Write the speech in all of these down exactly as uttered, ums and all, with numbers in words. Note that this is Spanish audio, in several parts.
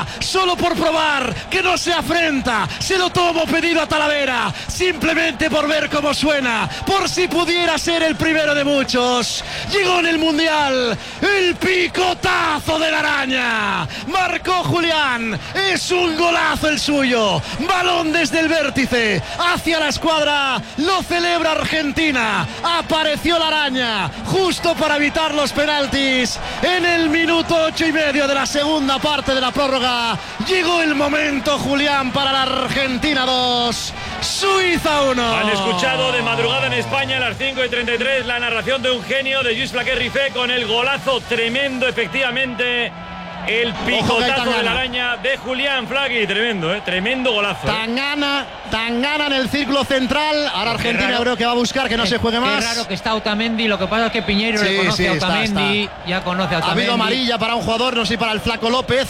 solo por probar, que no se afrenta, se lo tomo pedido a Talavera, simplemente por ver cómo suena, por si pudiera ser el primero de muchos. Llegó en el Mundial el picotazo de la araña, marcó Julián, es un golazo el suyo, balón desde el vértice hacia la escuadra, lo celebra Argentina, apareció la araña justo para evitar los penaltis en el minuto ocho y medio de la segunda parte de la prórroga. Llegó el momento, Julián, para la Argentina dos, Suiza uno. Han escuchado de madrugada en España a las cinco y treinta y tres la narración de un genio de Lluís Flaquer-Rifé con el golazo tremendo, efectivamente. El picotazo de la araña de Julián Flaqui, tremendo, ¿eh? Tremendo golazo. Tangana, Tangana en el círculo central. Ahora Argentina creo que va a buscar que no se juegue más. Es raro que está Otamendi, lo que pasa es que Piñeiro sí, le conoce sí, a Otamendi, está, está. ya conoce a Otamendi. Ha habido amarilla para un jugador, no sé, para el Flaco López.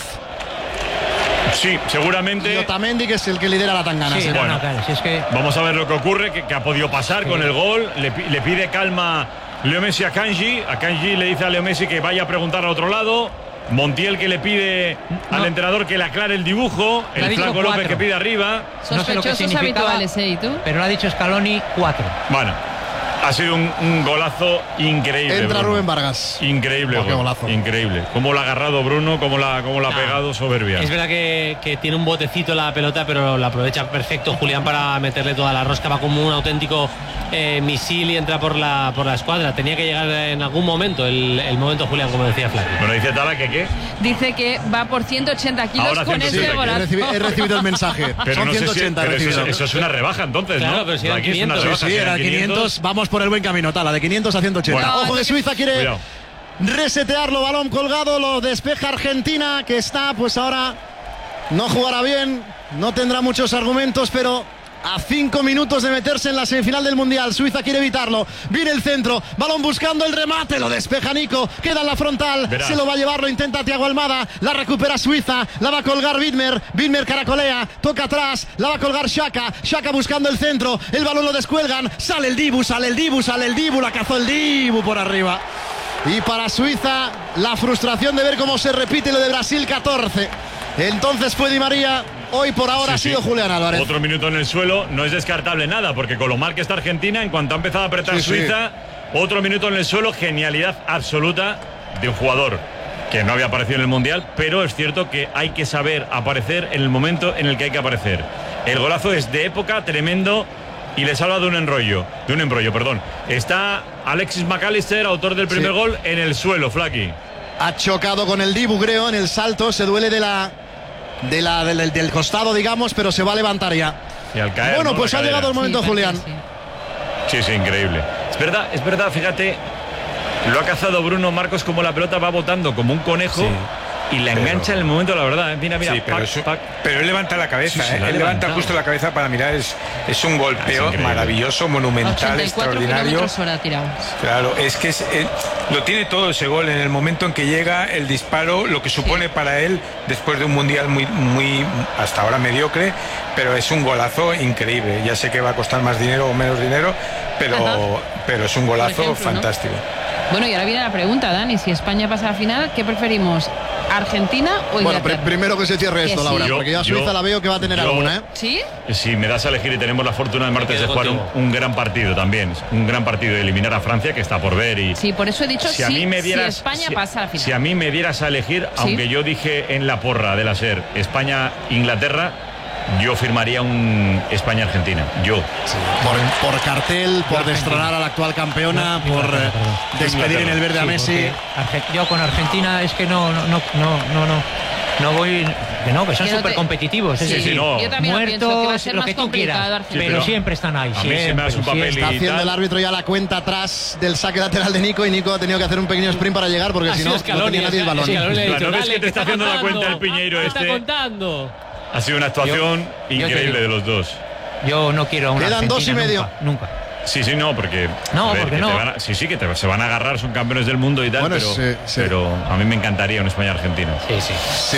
Sí, seguramente. Y Otamendi, que es el que lidera la Tangana. Sí, sí. Bueno, No, claro, si es que... Vamos a ver lo que ocurre, que, que ha podido pasar sí. con el gol. Le, le pide calma Leo Messi a Kanji. A Kanji le dice a Leo Messi que vaya a preguntar al otro lado. Montiel que le pide no. al entrenador que le aclare el dibujo. El Flaco López que pide arriba. Sospechosos no sé habituales, ¿eh? ¿Y tú? Pero lo ha dicho Scaloni, cuatro. Bueno, ha sido un, un golazo increíble. Entra Bruno. Rubén Vargas. Increíble, oh, golazo. Increíble. Cómo lo ha agarrado Bruno, cómo la, cómo la ha pegado, soberbia. Es verdad que, que tiene un botecito la pelota, pero la aprovecha perfecto Julián para meterle toda la rosca. Va como un auténtico eh, misil y entra por la, por la escuadra. Tenía que llegar en algún momento, el, el momento Julián, como decía Flaco. Bueno, dice Tala que qué. Dice que va por ciento ochenta kilos Ahora con ese golazo. He recibido, he recibido el mensaje. Pero Son no ciento ochenta. sé si, pero eso, eso es una rebaja entonces, claro, ¿no? Pero si eran quinientos. Rebaja, sí, sí, era quinientos. Vamos por el buen camino, Tala, de quinientos a ciento ochenta. Bueno. Ojo que Suiza quiere Cuidado. resetearlo, balón colgado, lo despeja Argentina, que está, pues ahora no jugará bien, no tendrá muchos argumentos, pero a cinco minutos de meterse en la semifinal del Mundial. Suiza quiere evitarlo, viene el centro, balón buscando el remate, lo despeja Nico, queda en la frontal, Verás. se lo va a llevar, lo intenta Thiago Almada, la recupera Suiza, la va a colgar Widmer, Widmer caracolea, toca atrás, la va a colgar Xhaka, Xhaka buscando el centro, el balón lo descuelgan, sale el Dibu, sale el Dibu, sale el Dibu, la cazó el Dibu por arriba. Y para Suiza la frustración de ver cómo se repite lo de Brasil catorce. Entonces fue Di María. Hoy por ahora sí, ha sido sí. Julián Álvarez. Otro minuto en el suelo, no es descartable nada, porque con lo mal que está Argentina, en cuanto ha empezado a apretar sí, Suiza, sí. otro minuto en el suelo, genialidad absoluta de un jugador que no había aparecido en el Mundial, pero es cierto que hay que saber aparecer en el momento en el que hay que aparecer. El golazo es de época, tremendo, y les habla de un enrollo, de un embrollo, perdón. Está Alexis McAllister, autor del primer sí. gol, en el suelo, Flaqui. Ha chocado con el Dibu, creo, en el salto, se duele de la... De la, del, del costado, digamos, pero se va a levantar ya. Y al caer, bueno, ¿no? pues ha llegado el momento, sí, Julián. Sí. sí, sí, increíble. Es verdad, es verdad, fíjate, lo ha cazado Bruno Marcos como la pelota va botando como un conejo. Sí. Y la pero, engancha en el momento, la verdad. Mira, mira. Sí, pero, pac, eso, pac. pero él levanta la cabeza, sí, sí, ¿eh? Él levanta justo la cabeza para mirar. Es, es un golpeo es maravilloso, monumental, extraordinario. Hora claro, es que es, es, lo tiene todo ese gol en el momento en que llega el disparo, lo que supone sí. para él después de un mundial muy, muy hasta ahora mediocre, pero es un golazo increíble. Ya sé que va a costar más dinero o menos dinero, pero, pero es un golazo ejemplo, fantástico. ¿no? Bueno, y ahora viene la pregunta, Dani, si España pasa a la final, ¿qué preferimos? ¿Argentina o Inglaterra? Bueno, pr primero que se cierre esto, sí. Laura, yo, porque ya Suiza yo, la veo que va a tener yo, alguna, ¿eh? ¿Sí? Si me das a elegir y tenemos la fortuna de martes de jugar un, un gran partido también, un gran partido de eliminar a Francia, que está por ver. Y sí, por eso he dicho si, a mí me dieras, si España si, pasa a la final. Si a mí me dieras a elegir, ¿sí? aunque yo dije en la porra de la SER España-Inglaterra, yo firmaría un España-Argentina. Yo. Sí, por, por cartel, por destronar a la actual campeona, no, por eh, despedir en el verde sí, a Messi. Yo con Argentina es que no, no, no, no, no. No voy, que no, que son súper competitivos. Sí, sí, sí, no. Yo también muertos, pienso que va a ser lo más que tú quieras, sí, pero, pero siempre están ahí. A siempre, mí se me hace un papel Está haciendo tal. el árbitro ya la cuenta atrás del saque lateral de Nico y Nico ha tenido que hacer un pequeño sprint para llegar porque si no, no tenía nadie el balón. Claro, ¿no ves que te está haciendo la cuenta el Piñeiro este? Está contando. Ha sido una actuación yo, increíble yo de los dos. Yo no quiero una Quedan Argentina dos y medio. Nunca. nunca. Sí, sí, no, porque. No, ver, porque que no. Te van a, sí, sí, que te, se van a agarrar, son campeones del mundo y tal, bueno, pero, sí, sí. pero a mí me encantaría un España-Argentina. Sí, sí. Sí.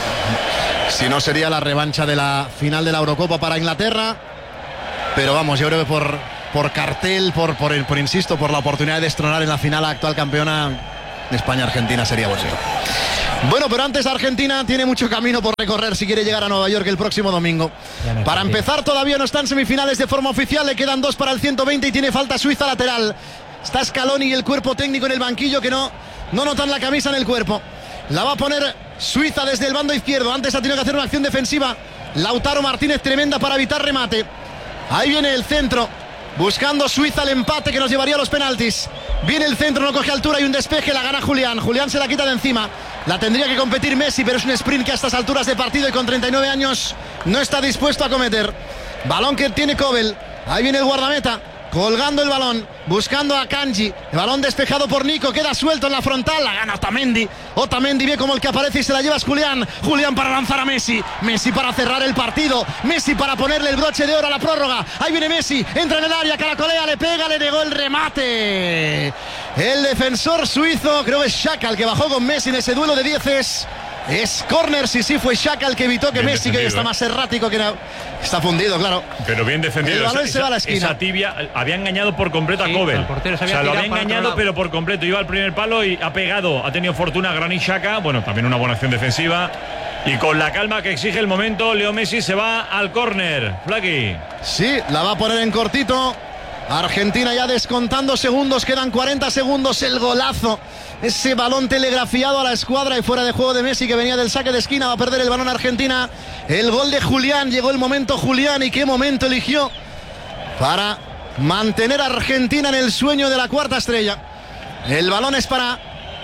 Si no, sería la revancha de la final de la Eurocopa para Inglaterra. Pero vamos, yo creo que por, por cartel, por, por, por insisto, por la oportunidad de destronar en la final a la actual campeona, España-Argentina sería bonito. Bueno, pero antes Argentina tiene mucho camino por recorrer si quiere llegar a Nueva York el próximo domingo. Para empezar, todavía no está en semifinales de forma oficial, le quedan dos para el ciento veinte y tiene falta Suiza lateral. Está Scaloni y el cuerpo técnico en el banquillo que no, no notan la camisa en el cuerpo. La va a poner Suiza desde el bando izquierdo. Antes ha tenido que hacer una acción defensiva Lautaro Martínez tremenda para evitar remate. Ahí viene el centro, buscando Suiza el empate que nos llevaría a los penaltis. Viene el centro, no coge altura y un despeje, la gana Julián. Julián se la quita de encima. La tendría que competir Messi, pero es un sprint que a estas alturas de partido y con treinta y nueve años no está dispuesto a cometer. Balón que tiene Kobel. Ahí viene el guardameta, colgando el balón, buscando a Kanji. El balón despejado por Nico, queda suelto en la frontal, la gana Otamendi. Otamendi ve como el que aparece y se la lleva es Julián. Julián para lanzar a Messi. Messi para cerrar el partido. Messi para ponerle el broche de oro a la prórroga. Ahí viene Messi, entra en el área, caracolea, le pega, le negó el remate. El defensor suizo, creo que es Xhaka el que bajó con Messi en ese duelo de dieces. Es córner, sí, sí, fue Xhaka el que evitó que bien Messi, que hoy está más errático que no. Está fundido, claro. Pero bien defendido. El balón esa, se va a la esquina. Esa tibia había engañado por completo Sí, a Kobel. el portero se O había sea, lo había tirado para otro engañado, lado. pero por completo. Iba al primer palo y ha pegado. Ha tenido fortuna Granit Xhaka. Bueno, también una buena acción defensiva. Y con la calma que exige el momento, Leo Messi se va al córner. Flaky. Sí, la va a poner en cortito. Argentina ya descontando segundos, quedan cuarenta segundos, el golazo, ese balón telegrafiado a la escuadra y fuera de juego de Messi que venía del saque de esquina, va a perder el balón Argentina. El gol de Julián, llegó el momento Julián y qué momento eligió para mantener a Argentina en el sueño de la cuarta estrella. El balón es para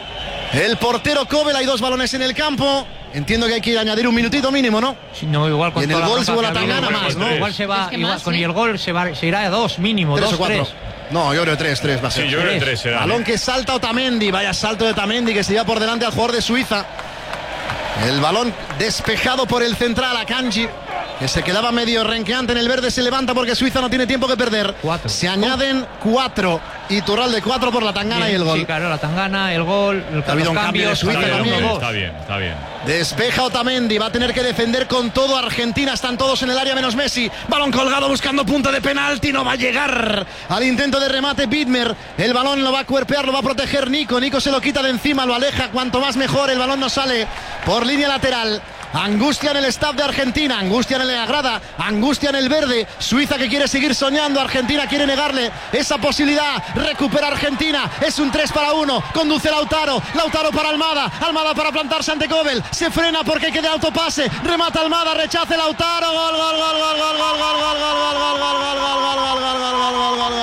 el portero Kobel, hay dos balones en el campo. Entiendo que hay que añadir un minutito mínimo, ¿no? Sí, no, igual con Y en toda el gol la se vuelve bronca a que ha Tangana habido, más, ¿no? igual, igual se va, Es que igual, más, con ¿eh? el gol se, va, se irá a dos mínimo, Tres dos, o cuatro. tres. No, yo creo tres, tres va a ser. Sí, yo creo que tres será. Balón que salta Otamendi, vaya salto de Otamendi que se lleva por delante al jugador de Suiza. El balón despejado por el central a Kanji, que se quedaba medio renqueante en el verde, se levanta porque Suiza no tiene tiempo que perder. Cuatro. Se añaden cuatro. Y Turral de cuatro por la Tangana y el gol. Sí, claro, la Tangana, el gol, el, Ha habido los un cambio de cambios, Suiza Está el bien, también. uno, dos. está bien, está bien. Despeja Otamendi, va a tener que defender con todo Argentina, están todos en el área menos Messi. Balón colgado buscando punto de penalti, no va a llegar al intento de remate Widmer. El balón lo va a cuerpear, lo va a proteger Nico. Nico se lo quita de encima, lo aleja, cuanto más mejor. El balón no sale por línea lateral. Angustia en el staff de Argentina, angustia en la grada, angustia en el verde. Suiza que quiere seguir soñando, Argentina quiere negarle esa posibilidad. Recupera Argentina, es un tres para uno. Conduce Lautaro, Lautaro para Almada, Almada para plantarse ante Kobel. Se frena porque hay que de autopase. Remata Almada, rechace Lautaro. Gol, gol, gol, gol, gol, gol, gol, gol, gol, gol, gol, gol, gol, gol, gol, gol, gol, gol,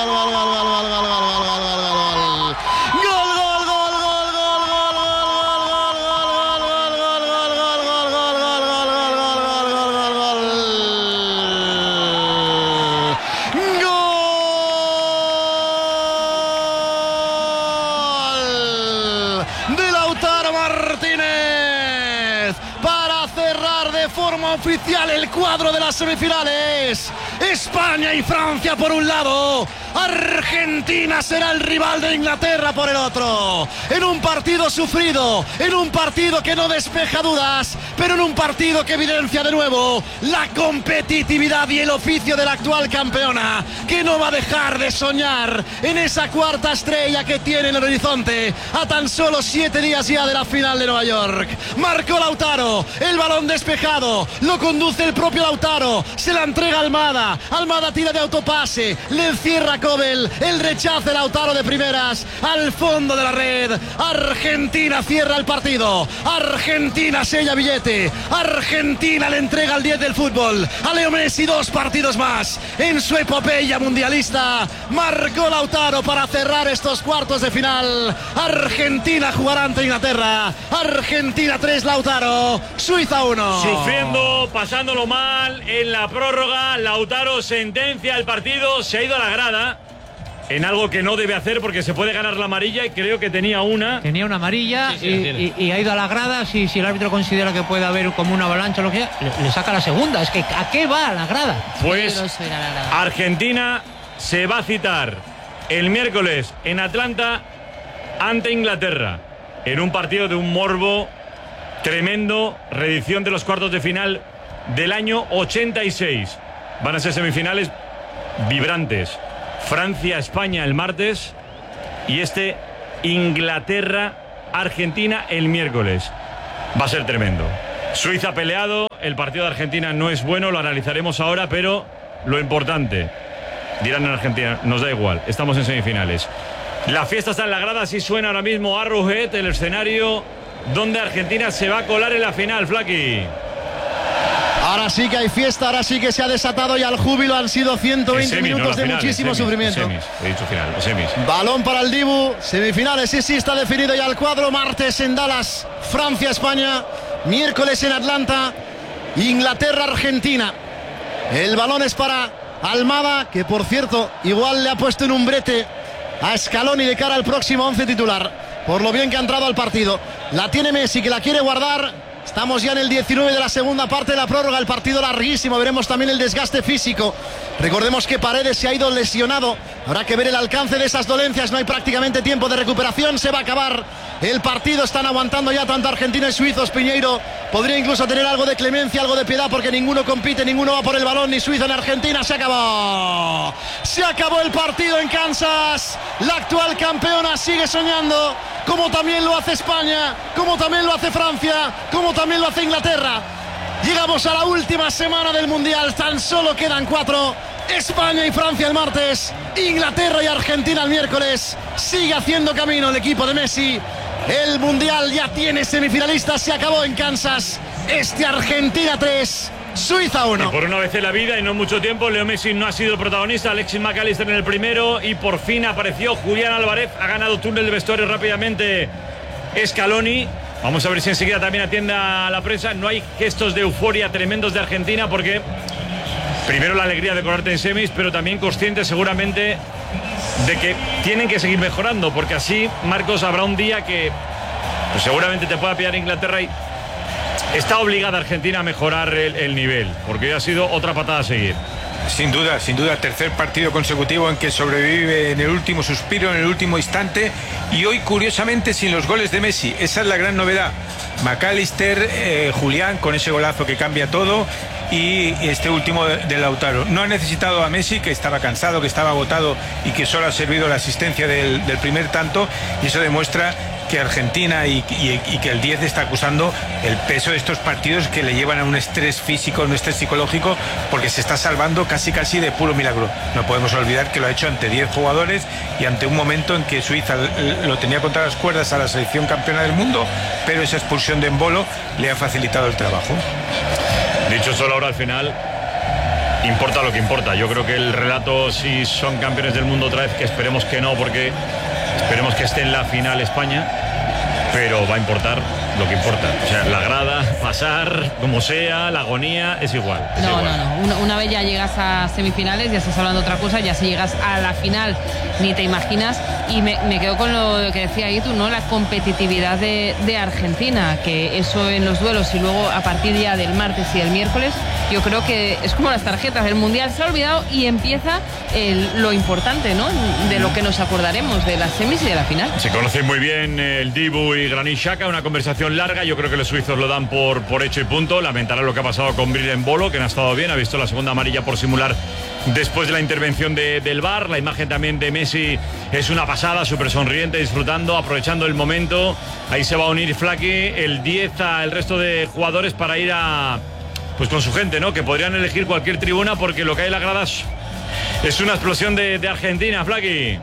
oficial el cuadro de las semifinales. España y Francia por un lado, Argentina será el rival de Inglaterra por el otro. En un partido sufrido, en un partido que no despeja dudas, pero en un partido que evidencia de nuevo la competitividad y el oficio de la actual campeona, que no va a dejar de soñar en esa cuarta estrella que tiene en el horizonte a tan solo siete días ya de la final de Nueva York. Marcó Lautaro, el balón despejado, lo conduce el propio Lautaro, se la entrega Almada, Almada tira de autopase, le encierra Kobel, el rechace Lautaro de primeras al fondo de la red. Argentina cierra el partido, Argentina sella billete, Argentina le entrega el diez del fútbol a Leo Messi, dos partidos más en su epopeya mundialista. Marcó Lautaro para cerrar estos cuartos de final. Argentina jugará ante Inglaterra, Argentina tres, Lautaro, Suiza uno. Sufriendo, pasándolo mal en la prórroga, Lautaro sentencia el partido, se ha ido a la grada en algo que no debe hacer porque se puede ganar la amarilla y creo que tenía una. Tenía una amarilla Sí, sí, y, la tiene. y- y ha ido a la grada. Si, si el árbitro considera que puede haber como una avalancha o lo que sea, le, le saca la segunda. Es que ¿a qué va la grada? Pues Peligroso ir a la grada. Argentina se va a citar el miércoles en Atlanta ante Inglaterra en un partido de un morbo tremendo, reedición de los cuartos de final del año ochenta y seis. Van a ser semifinales vibrantes. Francia-España el martes y este Inglaterra-Argentina el miércoles. Va a ser tremendo. Suiza peleado, el partido de Argentina no es bueno, lo analizaremos ahora, pero lo importante, dirán en Argentina, nos da igual, estamos en semifinales. La fiesta está en la grada, así suena ahora mismo Arrowhead, el escenario donde Argentina se va a colar en la final, Flaky. Ahora sí que hay fiesta, ahora sí que se ha desatado y al júbilo han sido ciento veinte semis, minutos no, de final, muchísimo semis, sufrimiento. Semis, he dicho final, semis. Balón para el Dibu, semifinales, sí, sí, está definido ya el cuadro. Martes en Dallas, Francia, España. Miércoles en Atlanta, Inglaterra, Argentina. El balón es para Almada, que por cierto, igual le ha puesto en un brete a Scaloni de cara al próximo once titular, por lo bien que ha entrado al partido. La tiene Messi, que la quiere guardar. Estamos ya en el diecinueve de la segunda parte de la prórroga, el partido larguísimo, veremos también el desgaste físico. Recordemos que Paredes se ha ido lesionado, habrá que ver el alcance de esas dolencias, no hay prácticamente tiempo de recuperación, se va a acabar el partido, están aguantando ya tanto argentinos y suizos. Piñeiro podría incluso tener algo de clemencia, algo de piedad, porque ninguno compite, ninguno va por el balón, ni Suiza ni Argentina. Se acabó, se acabó el partido en Kansas, la actual campeona sigue soñando, como también lo hace España, como también lo hace Francia, como también lo hace Inglaterra. Llegamos a la última semana del Mundial, tan solo quedan cuatro. España y Francia el martes, Inglaterra y Argentina el miércoles. Sigue haciendo camino el equipo de Messi. El Mundial ya tiene semifinalistas, se acabó en Kansas. Este Argentina tres, Suiza uno. Y por una vez en la vida y no mucho tiempo, Leo Messi no ha sido el protagonista. Alexis McAllister en el primero y por fin apareció Julián Álvarez. Ha ganado túnel de vestuario rápidamente Scaloni. Vamos a ver si enseguida también atiende a la prensa. No hay gestos de euforia tremendos de Argentina porque primero la alegría de colarte en semis, pero también conscientes seguramente de que tienen que seguir mejorando, porque así, Marcos, habrá un día que pues seguramente te pueda pillar Inglaterra y está obligada Argentina a mejorar el, el nivel, porque hoy ha sido otra patada a seguir. Sin duda, sin duda, tercer partido consecutivo en que sobrevive en el último suspiro, en el último instante, y hoy curiosamente sin los goles de Messi. Esa es la gran novedad. McAllister, eh, Julián con ese golazo que cambia todo, y este último de, de Lautaro. No ha necesitado a Messi, que estaba cansado, que estaba agotado y que solo ha servido la asistencia del, del primer tanto, y eso demuestra que Argentina y, y, y que el diez está acusando el peso de estos partidos que le llevan a un estrés físico, un estrés psicológico, porque se está salvando casi casi de puro milagro. No podemos olvidar que lo ha hecho ante diez jugadores y ante un momento en que Suiza lo tenía contra las cuerdas a la selección campeona del mundo, pero esa expulsión de Embolo le ha facilitado el trabajo. Dicho solo ahora al final, importa lo que importa. Yo creo que el relato, si son campeones del mundo otra vez, que esperemos que no, porque esperemos que esté en la final España, pero va a importar lo que importa. O sea, la grada, pasar, como sea, la agonía, es igual. Es no, igual. no, no. Una, una vez ya llegas a semifinales, ya estás hablando de otra cosa, ya si llegas a la final, ni te imaginas. Y me, me quedo con lo que decía ahí tú, ¿no? La competitividad de, de Argentina, que eso en los duelos y luego a partir ya del martes y el miércoles, yo creo que es como las tarjetas. El Mundial se ha olvidado y empieza el, lo importante, ¿no? De lo que nos acordaremos de las semis y de la final. Se conocen muy bien el Dibu y Granit Xhaka, una conversación larga. Yo creo que los suizos lo dan por, por hecho y punto. Lamentarán lo que ha pasado con Bril Embolo, que no ha estado bien, ha visto la segunda amarilla por simular después de la intervención de, del V A R. La imagen también de Messi es una pasada, súper sonriente, disfrutando, aprovechando el momento. Ahí se va a unir Flaky, el diez al resto de jugadores para ir a, pues con su gente, ¿no? Que podrían elegir cualquier tribuna, porque lo que hay en las gradas es una explosión de, de Argentina, Flaky.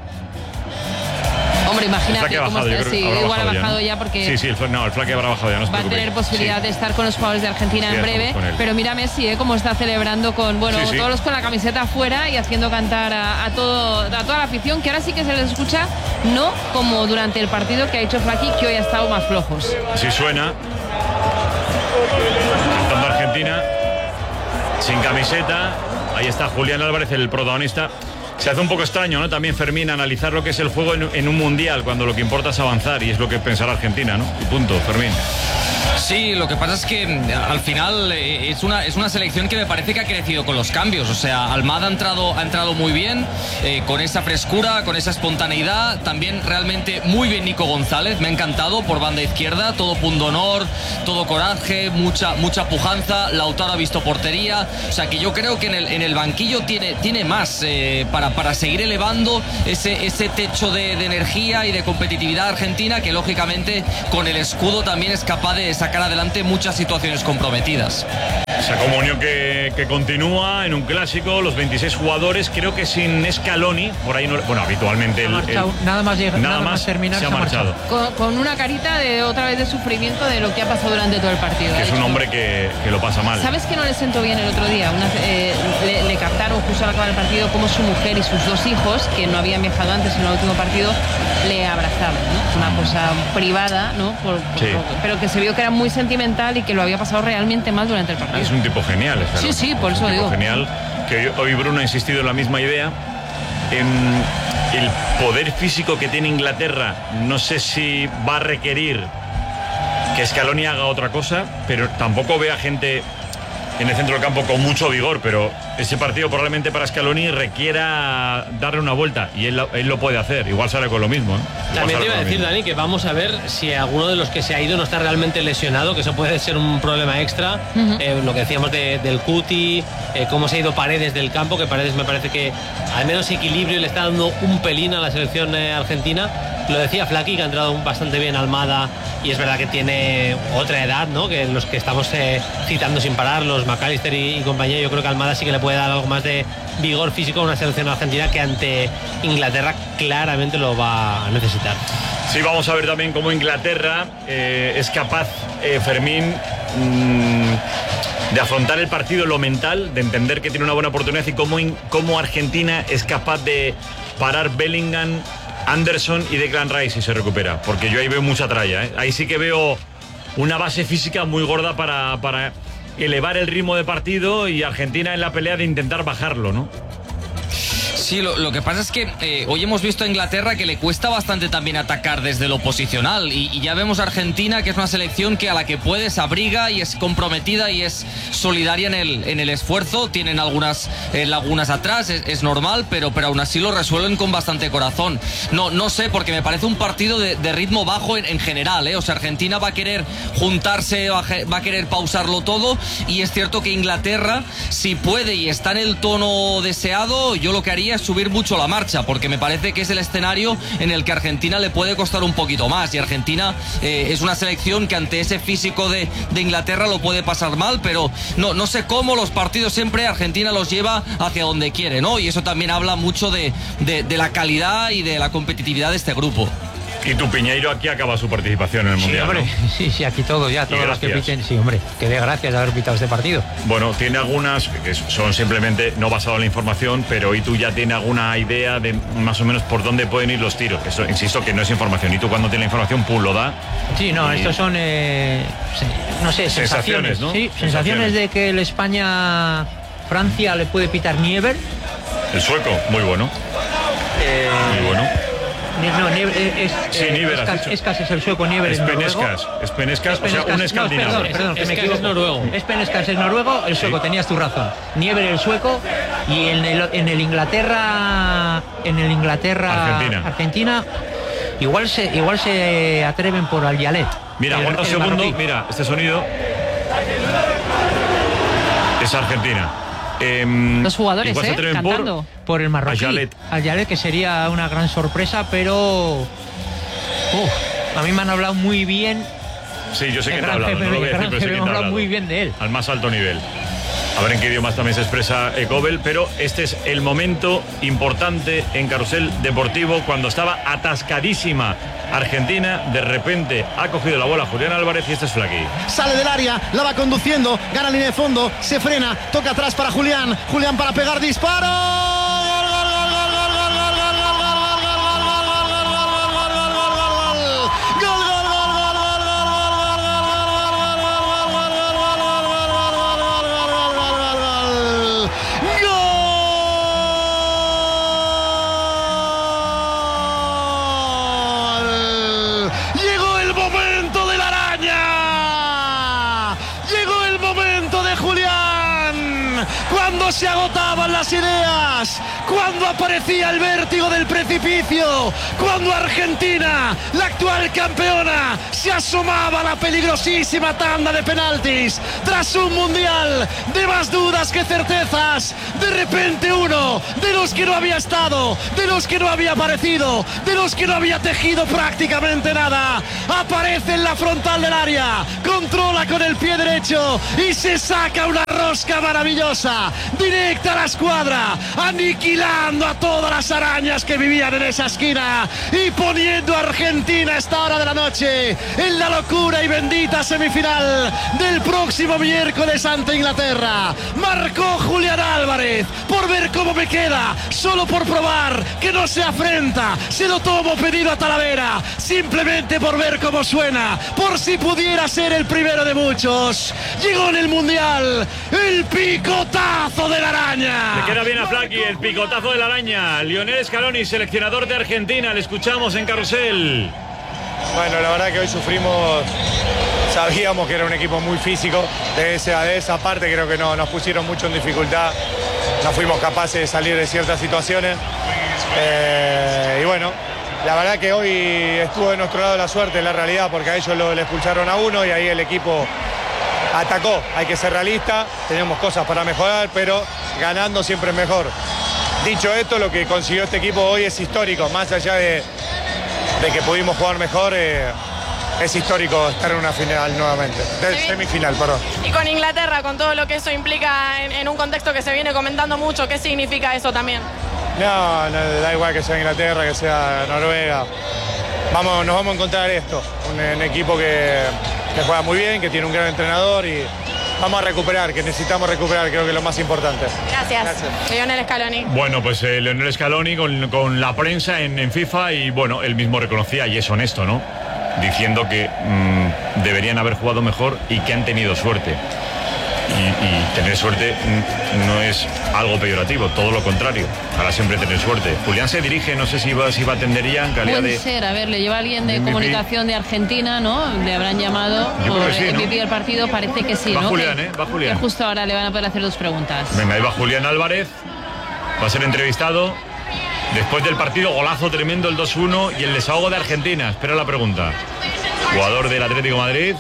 Hombre, imagínate cómo bajado, está. Sí, igual ha bajado ya, ya porque sí, sí, el, no, el Flaky habrá bajado ya, no se va a tener posibilidad sí. de estar con los jugadores de Argentina sí, en breve. Pero mira Messi, ¿eh? Cómo está celebrando con, bueno, sí, sí. todos los con la camiseta afuera y haciendo cantar a, a, todo, a toda la afición, que ahora sí que se les escucha, no como durante el partido que ha hecho Flaky, que hoy ha estado más flojos. Sí suena. Cantando Argentina, sin camiseta. Ahí está Julián Álvarez, el protagonista. Se hace un poco extraño, ¿no? También, Fermín, analizar lo que es el juego en, en un mundial, cuando lo que importa es avanzar, y es lo que pensará Argentina, ¿no? Y punto, Fermín. Sí, lo que pasa es que al final es una, es una selección que me parece que ha crecido con los cambios. O sea, Almada ha entrado, ha entrado muy bien, eh, con esa frescura, con esa espontaneidad. También realmente muy bien Nico González, me ha encantado por banda izquierda, todo pundonor, todo coraje, mucha, mucha pujanza. Lautaro ha visto portería. O sea, que yo creo que en el, en el banquillo tiene, tiene más eh, para, para seguir elevando ese, ese techo de, de energía y de competitividad argentina, que lógicamente con el escudo también es capaz de sacar sacar adelante muchas situaciones comprometidas. Esa comunión que, que continúa en un clásico, los veintiséis jugadores, creo que sin Scaloni, por ahí no, bueno, habitualmente el, marchado, el, nada más llega, nada, nada más más terminar se ha marchado. Con, con una carita de otra vez de sufrimiento de lo que ha pasado durante todo el partido. Que es un hombre que, que lo pasa mal. ¿Sabes que no le sentó bien el otro día? Una, eh, le, le captaron justo al acabar el partido como su mujer y sus dos hijos, que no habían viajado antes en el último partido, le abrazaron, ¿no? Una cosa privada, ¿no? Por, por, sí. por, pero que se vio que era muy sentimental y que lo había pasado realmente mal durante el partido. Es un tipo genial. Sí, sí, por eso digo. Genial. Que hoy Bruno ha insistido en la misma idea. En el poder físico que tiene Inglaterra, no sé si va a requerir que Scaloni haga otra cosa, pero tampoco ve a gente en el centro del campo con mucho vigor, pero ese partido probablemente para Scaloni requiera darle una vuelta y él, él lo puede hacer, igual sale con lo mismo, ¿eh? También te iba a decir, Dani, que vamos a ver si alguno de los que se ha ido no está realmente lesionado, que eso puede ser un problema extra. Uh-huh. eh, lo que decíamos de, del Cuti, eh, cómo se ha ido Paredes del campo, que Paredes me parece que al menos equilibrio le está dando un pelín a la selección eh, argentina. Lo decía Flaky, que ha entrado bastante bien Almada, y es verdad que tiene otra edad, ¿no? Que los que estamos eh, citando sin parar, los McAllister y, y compañía, yo creo que Almada sí que le puede dar algo más de vigor físico a una selección argentina que ante Inglaterra claramente lo va a necesitar. Sí, vamos a ver también cómo Inglaterra eh, es capaz, eh, Fermín, mmm, de afrontar el partido, lo mental, de entender que tiene una buena oportunidad, y cómo, cómo Argentina es capaz de parar Bellingham, Anderson y Declan Rice si se recupera, porque yo ahí veo mucha tralla, ¿eh? Ahí sí que veo una base física muy gorda para, para elevar el ritmo de partido, y Argentina en la pelea de intentar bajarlo, ¿no? Sí, lo, lo que pasa es que eh, hoy hemos visto a Inglaterra que le cuesta bastante también atacar desde lo posicional, y, y ya vemos a Argentina, que es una selección que a la que puede se abriga y es comprometida y es solidaria en el, en el esfuerzo. Tienen algunas eh, lagunas atrás, es, es normal, pero, pero aún así lo resuelven con bastante corazón. No, no sé, porque me parece un partido de, de ritmo bajo en, en general, ¿eh? O sea, Argentina va a querer juntarse, va a, va a querer pausarlo todo, y es cierto que Inglaterra, si puede y está en el tono deseado, yo lo que haría es subir mucho la marcha, porque me parece que es el escenario en el que a Argentina le puede costar un poquito más, y Argentina eh, es una selección que ante ese físico de, de Inglaterra lo puede pasar mal, pero no, no sé cómo los partidos siempre Argentina los lleva hacia donde quiere, ¿no? Y eso también habla mucho de, de, de la calidad y de la competitividad de este grupo. Y tu Piñeiro aquí acaba su participación en el sí, Mundial, hombre, ¿no? Sí, sí, aquí todo ya, todos los que piten. Sí, hombre, que dé gracias de haber pitado este partido. Bueno, tiene algunas que son simplemente no basado en la información, pero hoy tú ya tienes alguna idea de más o menos por dónde pueden ir los tiros. Eso, insisto, que no es información, y tú cuando tienes la información, pum, lo da. Sí, no, y... estos son, eh, no sé, sensaciones, sensaciones, ¿no? Sí, sensaciones, sensaciones de que el España-Francia le puede pitar Niever. El sueco, muy bueno. Eh... Muy bueno. No, Niever es, sí, eh, Niever, Escas, Escas es el sueco, Niever es Penescas, es Penescas, o sea, un escandinavo. No, perdón, perdón, que me equivoco. Es noruego. Es Penescas, es noruego, el sueco, sí. Tenías tu razón. Niever el sueco, y en el, en el Inglaterra, en el Inglaterra Argentina, Argentina igual se igual se atreven por Al-Yalet. Mira, aguanta un segundo, marroquí. Mira, este sonido es Argentina. Eh, Los jugadores, ¿eh? Cantando. Por, por el marroquí. Al-Yalet, que sería una gran sorpresa, pero uf, a mí me han hablado muy bien. Sí, yo sé que te ha hablado, no lo voy a decir, pero sé que te ha hablado. Muy bien de él. Al más alto nivel. A ver en qué idiomas también se expresa Ecobel, pero este es el momento importante en Carrusel Deportivo, cuando estaba atascadísima Argentina, de repente ha cogido la bola Julián Álvarez, y este es Flaky. Sale del área, la va conduciendo, gana línea de fondo, se frena, toca atrás para Julián, Julián para pegar, disparo. Cuando cuando se agotaban las ideas, cuando aparecía el vértigo del precipicio, cuando Argentina, la actual campeona, se asomaba a la peligrosísima tanda de penaltis, tras un mundial de más dudas que certezas, de repente uno de los que no había estado, de los que no había aparecido, de los que no había tejido prácticamente nada, aparece en la frontal del área, controla con el pie derecho y se saca una rosca maravillosa, directa a la escuadra, aniquilando a todas las arañas que vivían en esa esquina y poniendo a Argentina a esta hora de la noche en la locura y bendita semifinal del próximo miércoles ante Inglaterra. Marcó Julián Álvarez, por ver cómo me queda, solo por probar que no se afrenta, se lo tomo pedido a Talavera, simplemente por ver cómo suena, por si pudiera ser el primero de muchos. Llegó en el Mundial el picotazo de la araña. Le queda bien a Flaky el picotazo de la araña. Lionel Scaloni, seleccionador de Argentina, le escuchamos en Carrusel. Bueno, la verdad que hoy sufrimos, sabíamos que era un equipo muy físico, de esa, de esa parte creo que no, nos pusieron mucho en dificultad, no fuimos capaces de salir de ciertas situaciones, eh, y bueno, la verdad que hoy estuvo de nuestro lado la suerte, la realidad, porque a ellos lo, le expulsaron a uno y ahí el equipo atacó. Hay que ser realista, tenemos cosas para mejorar, pero ganando siempre es mejor. Dicho esto, lo que consiguió este equipo hoy es histórico, más allá de, de que pudimos jugar mejor, eh, es histórico estar en una final nuevamente, de semifinal, perdón. Y con Inglaterra, con todo lo que eso implica en, en un contexto que se viene comentando mucho, ¿qué significa eso también? No, no, da igual que sea Inglaterra, que sea Noruega. Vamos, nos vamos a encontrar esto, un, un equipo que, que juega muy bien, que tiene un gran entrenador y vamos a recuperar, que necesitamos recuperar, creo que es lo más importante. Gracias, Gracias. Lionel Scaloni. Bueno, pues eh, Lionel Scaloni con, con la prensa en, en FIFA y bueno, él mismo reconocía, y es honesto, ¿no? Diciendo que mmm, deberían haber jugado mejor y que han tenido suerte. Y, y tener suerte no es algo peyorativo, todo lo contrario. Ahora siempre tener suerte. Julián se dirige, no sé si va, si va a atender ya en calidad Puede de... ser, a ver, le lleva alguien de M V P. Comunicación de Argentina, ¿no? Le habrán llamado Yo por creo que sí, M V P ¿no? del partido, parece que sí, Va ¿no? Julián, que, ¿eh? Va Julián. que justo ahora le van a poder hacer dos preguntas. Venga, ahí va Julián Álvarez, va a ser entrevistado. Después del partido, golazo tremendo, el dos uno y el desahogo de Argentina. Espera la pregunta. Jugador del Atlético de Madrid,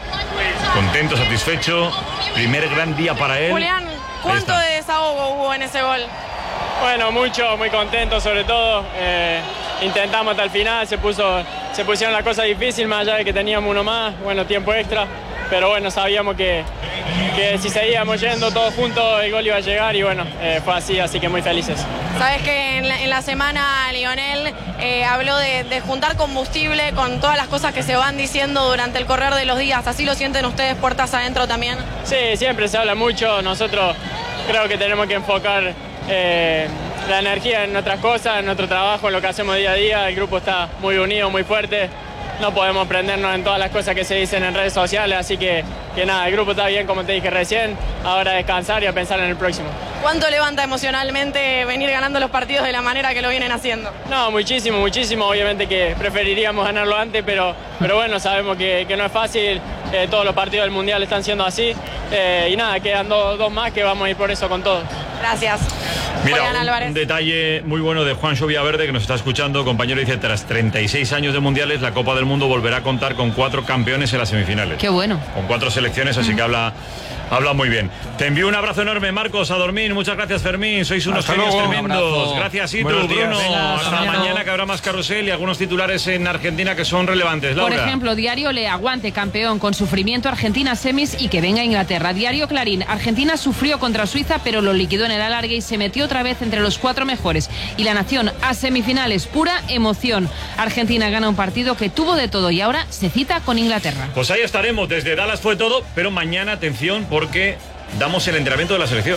contento, satisfecho, primer gran día para él. Julián, ¿cuánto de desahogo hubo en ese gol? Bueno, mucho, muy contento sobre todo. Eh, intentamos hasta el final, se, puso, se pusieron la cosa difícil, más allá de que teníamos uno más, bueno, tiempo extra. Pero bueno, sabíamos que, que si seguíamos yendo todos juntos el gol iba a llegar y bueno, eh, fue así, así que muy felices. Sabes que en la, en la semana Lionel eh, habló de, de juntar combustible con todas las cosas que se van diciendo durante el correr de los días. ¿Así lo sienten ustedes puertas adentro también? Sí, siempre se habla mucho. Nosotros creo que tenemos que enfocar eh, la energía en otras cosas, en nuestro trabajo, en lo que hacemos día a día. El grupo está muy unido, muy fuerte. No podemos prendernos en todas las cosas que se dicen en redes sociales, así que, que nada, el grupo está bien, como te dije recién, ahora a descansar y a pensar en el próximo. ¿Cuánto levanta emocionalmente venir ganando los partidos de la manera que lo vienen haciendo? No, muchísimo, muchísimo, obviamente que preferiríamos ganarlo antes, pero, pero bueno, sabemos que, que no es fácil, eh, todos los partidos del Mundial están siendo así, eh, y nada, quedan dos, dos más que vamos a ir por eso con todo. Gracias. Mira, un, un detalle muy bueno de Juancho Villaverde que nos está escuchando, compañero, dice, tras treinta y seis años de mundiales, la Copa del Mundo volverá a contar con cuatro campeones en las semifinales. Qué bueno. Con cuatro selecciones, así que habla, habla muy bien. Te envío un abrazo enorme, Marcos, a dormir. Muchas gracias, Fermín. Sois unos Hasta genios luego. tremendos. Gracias, Itu, Bruno. Venga, hasta mañana. mañana, que habrá más carrusel y algunos titulares en Argentina que son relevantes. Laura. Por ejemplo, Diario Le Aguante, campeón, con sufrimiento Argentina semis y que venga Inglaterra. Diario Clarín, Argentina sufrió contra Suiza, pero lo liquidó en el alargue y se metió otra vez entre los cuatro mejores. Y La Nación, a semifinales, pura emoción. Argentina gana un partido que tuvo de todo y ahora se cita con Inglaterra. Pues ahí estaremos, desde Dallas fue todo, pero mañana, atención, porque damos el entrenamiento de la selección.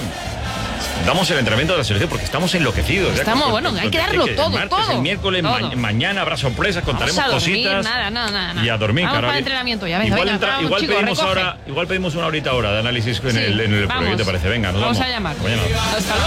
Damos el entrenamiento de la selección porque estamos enloquecidos. ya Estamos, con- bueno, con- hay que con- darlo el todo, martes, todo, el miércoles, todo. ma- mañana habrá sorpresas, contaremos Vamos a dormir, cositas. nada, nada, nada, nada. Y a dormir, Vamos cara. para el entrenamiento ya, venga, igual venga, entra- vamos, igual, chicos, pedimos recoge. ahora, igual pedimos una horita ahora de análisis en Sí, el, en el vamos. ¿qué te parece? Venga, nos Vamos vamos. a llamar. Mañana. Hasta luego.